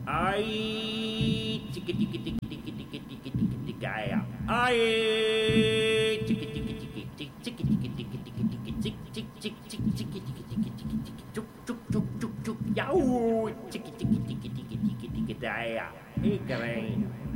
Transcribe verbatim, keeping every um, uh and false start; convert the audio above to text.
Ai, tique tique tique tique tique tique tique tique gaia. Ai, tique tique tique tique tique tique tique tique tique tique tique tique tique tique tique tique tique chuk chuk chuk chuk chuk. Yau, tique tique tique tique tique tique tique gaia. Hey, galera.